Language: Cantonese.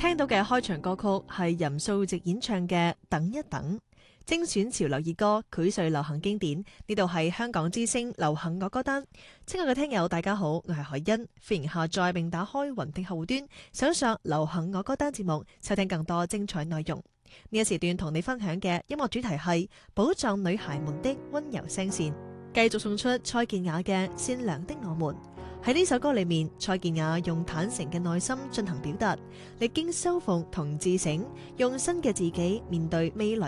聽到嘅開場歌曲係任素汐演唱嘅《等一等》，精選潮流熱歌，膾萃流行經典。呢度係香港之聲流行樂歌單。親愛嘅聽友，大家好，我係海欣，歡迎下載並打開雲聽客戶端，搜索流行樂歌單節目，收聽更多精彩內容。呢一時段同你分享嘅音樂主題係寶藏女孩們的溫柔聲線，繼續送出蔡健雅嘅《善良的我們》。喺呢首歌裏面，蔡健雅用坦誠嘅內心進行表達，歷經修復同自省，用新嘅自己面對未來